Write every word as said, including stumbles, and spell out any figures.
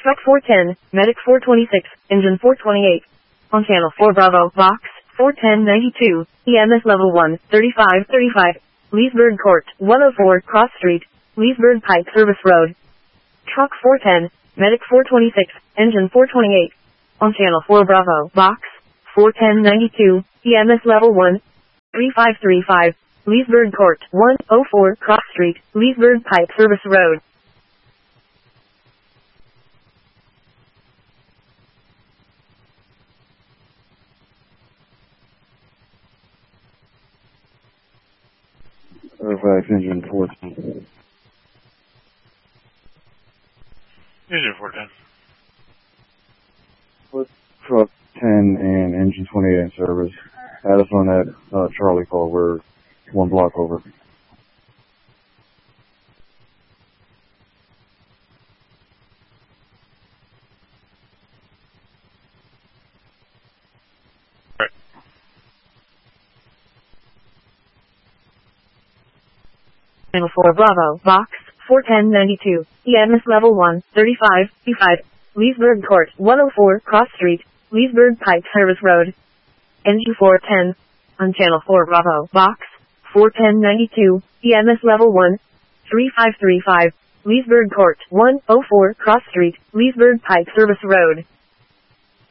Truck four ten, Medic four twenty-six, Engine four twenty-eight. On Channel four Bravo, Box four ten ninety-two, E M S Level one, thirty-five thirty-five, Leesburg Court, one oh four, Cross Street, Leesburg Pike Service Road. Truck four ten, Medic four twenty-six, Engine four twenty-eight. On Channel four Bravo, Box four ten ninety-two, E M S Level one, thirty-five thirty-five, Leesburg Court, one oh four, Cross Street, Leesburg Pike Service Road. Fairfax Engine four ten. Engine four ten. Put truck ten and engine twenty-eight in service. Had us on that uh, Charlie call. We're one block over. Right. Channel four Bravo, Box four ten ninety-two, E M S Level one, thirty-five thirty-five, Leesburg Court, one oh four, Cross Street, Leesburg Pike Service Road. Engine four ten. On Channel four Bravo, Box four ten ninety-two, E M S Level one, thirty-five thirty-five, Leesburg Court, one oh four, Cross Street, Leesburg Pike Service Road.